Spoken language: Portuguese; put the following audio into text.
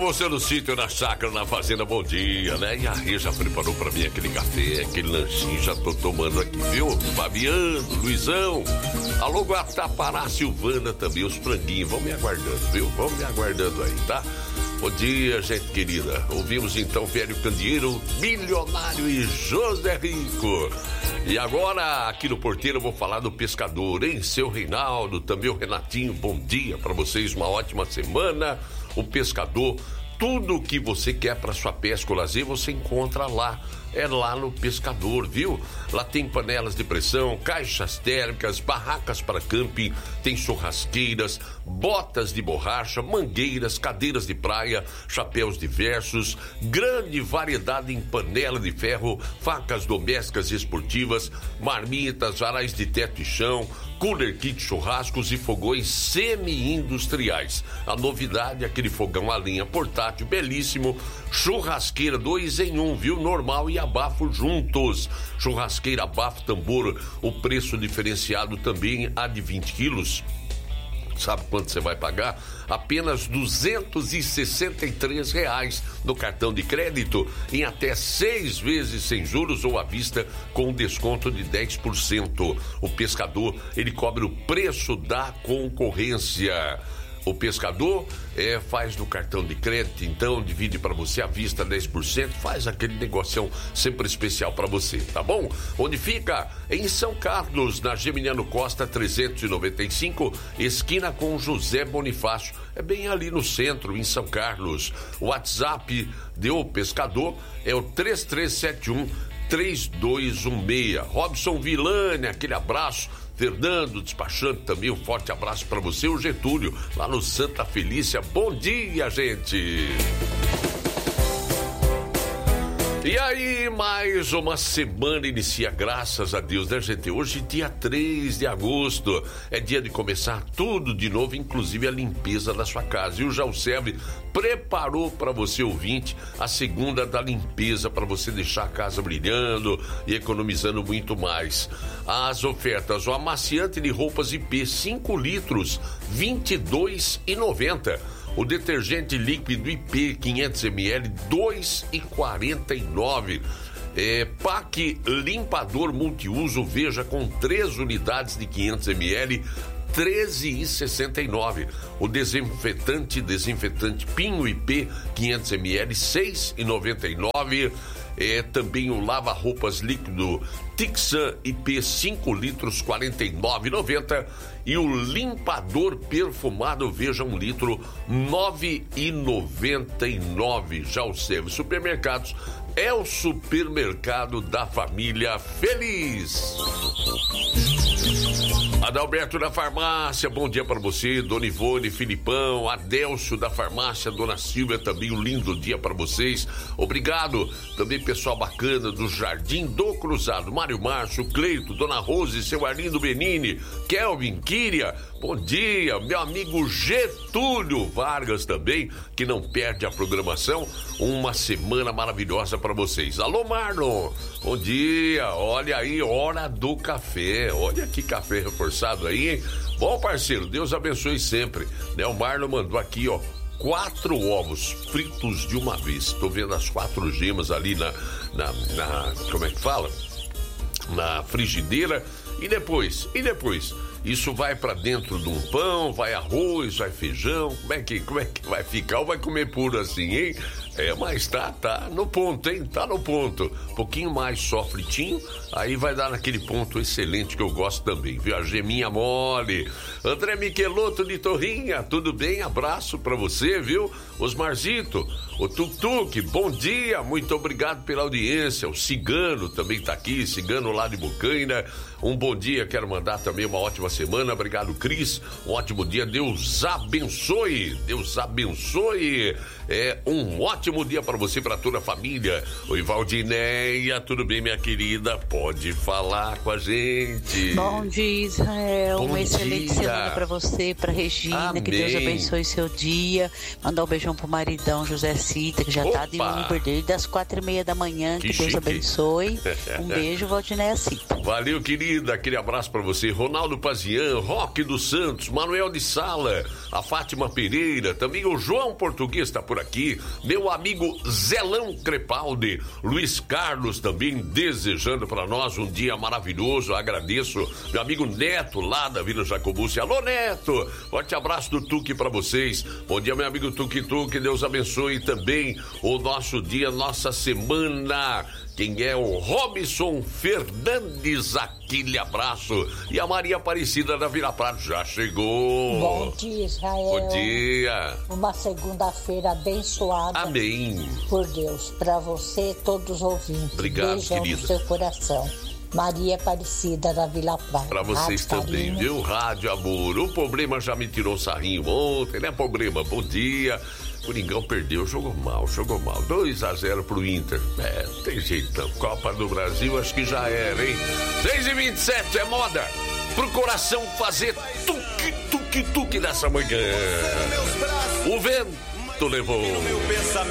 você no sítio, na chácara, na fazenda, bom dia, né? E a Rê já preparou pra mim aquele café, aquele lanchinho, já tô tomando aqui, viu? Fabiano, Luizão, alô Guatapará, Silvana também, os franguinhos, vão me aguardando, viu? Vão me aguardando aí, tá? Bom dia, gente querida. Ouvimos então Velho Candeeiro, Milionário e José Rico. E agora, aqui no Porteiro, eu vou falar do pescador, hein? Seu Reinaldo, também o Renatinho, bom dia pra vocês, uma ótima semana. O pescador, tudo o que você quer para sua pesca ou lazer, você encontra lá. É lá no pescador, viu? Lá tem panelas de pressão, caixas térmicas, barracas para camping, tem churrasqueiras, botas de borracha, mangueiras, cadeiras de praia, chapéus diversos, grande variedade em panela de ferro, facas domésticas e esportivas, marmitas, varais de teto e chão, cooler kit churrascos e fogões semi-industriais. A novidade é aquele fogão a lenha portátil, belíssimo, churrasqueira 2 em 1, viu? Normal e abafo juntos. Churrasqueira, abafo, tambor, o preço diferenciado também a de 20 quilos. Sabe quanto você vai pagar? Apenas R$263 no cartão de crédito, em até 6 vezes sem juros ou à vista, com desconto de 10%. O pescador, ele cobre o preço da concorrência. O pescador faz no cartão de crédito, então divide para você à vista 10%, faz aquele negocião sempre especial para você, tá bom? Onde fica? Em São Carlos, na Geminiano Costa 395, esquina com José Bonifácio. É bem ali no centro, em São Carlos. O WhatsApp do pescador é o 3371-3216. Robson Villani, aquele abraço. Fernando, despachante também, um forte abraço para você. O Getúlio, lá no Santa Felícia. Bom dia, gente! E aí, mais uma semana inicia, graças a Deus, né, gente? Hoje, dia 3 de agosto, é dia de começar tudo de novo, inclusive a limpeza da sua casa. E o Jalserve preparou para você, ouvinte, a segunda da limpeza, para você deixar a casa brilhando e economizando muito mais. As ofertas, o amaciante de roupas IP, 5 litros, R$22,90. O detergente líquido IP 500ml, R$2,49. Pack limpador multiuso, veja, com 3 unidades de 500ml, R$13,69. O desinfetante Pinho IP 500ml, R$6,99. Também o lava-roupas líquido Tixan IP 5 litros, R$49,90. E o limpador perfumado, veja, 1 litro, R$9,99. Já o Serve Supermercados é o supermercado da família feliz. Adalberto da farmácia, bom dia para você. Dona Ivone, Filipão, Adélcio da farmácia, Dona Silvia também, um lindo dia para vocês. Obrigado. Também pessoal bacana do Jardim do Cruzado, Mário Márcio, Cleito, Dona Rose, seu Arlindo Benini, Kelvin, Kíria, bom dia. Meu amigo Getúlio Vargas também, que não perde a programação. Uma semana maravilhosa para vocês. Alô, Marlon, bom dia. Olha aí, hora do café. Olha que café reforçado aí, hein? Bom, parceiro, Deus abençoe sempre, né? O Marlon mandou aqui, ó, 4 ovos fritos de uma vez. Tô vendo as 4 gemas ali na como é que fala? Na frigideira. E depois, isso vai pra dentro de um pão, vai arroz, vai feijão, como é que vai ficar? Ou vai comer puro assim, hein? Mas tá no ponto, hein? Tá no ponto. Um pouquinho mais só fritinho, aí vai dar naquele ponto excelente que eu gosto também, viu? A geminha mole. André Michelotto de Torrinha, tudo bem? Abraço pra você, viu? Osmarzito, o Tuk-Tuk, bom dia, muito obrigado pela audiência. O Cigano também tá aqui, Cigano lá de Bocaina. Um bom dia, quero mandar também uma ótima semana. Obrigado, Cris. Um ótimo dia, Deus abençoe. Deus abençoe. Um ótimo dia para você e para toda a família. Oi, Valdineia, tudo bem, minha querida? Pode falar com a gente. Bom dia, Israel. Bom uma excelente dia. semana para você, para Regina. Amém. Que Deus abençoe seu dia. Mandar um beijão pro maridão José Cita, que já tá de Uber desde as 4:30 da manhã. Que Deus chique. abençoe. Um beijo, Valdineia Cita. Valeu, querida. Aquele abraço para você. Ronaldo Vespasian, Roque dos Santos, Manuel de Sala, a Fátima Pereira, também o João Português está por aqui, meu amigo Zelão Crepaldi, Luiz Carlos também desejando para nós um dia maravilhoso, agradeço, meu amigo Neto lá da Vila Jacobúcia, alô Neto, forte abraço do Tuque para vocês, bom dia meu amigo Tuque, Deus abençoe também o nosso dia, nossa semana. Quem é o Robson Fernandes, aquele abraço. E a Maria Aparecida da Vila Prado já chegou. Bom dia, Israel. Bom dia. Uma segunda-feira abençoada. Amém. Por Deus, para você e todos os ouvintes. Obrigado, beijão querida. no seu coração. Maria Aparecida da Vila Prado. Para vocês também, viu? Rádio Amor. O problema já me tirou sarrinho ontem, né, problema? Bom dia. O Coringão perdeu, jogou mal. 2-0 pro Inter. Não tem jeito não. Copa do Brasil, acho que já era, hein? 6h27, é moda. Pro coração fazer tuque nessa manhã. O vento levou.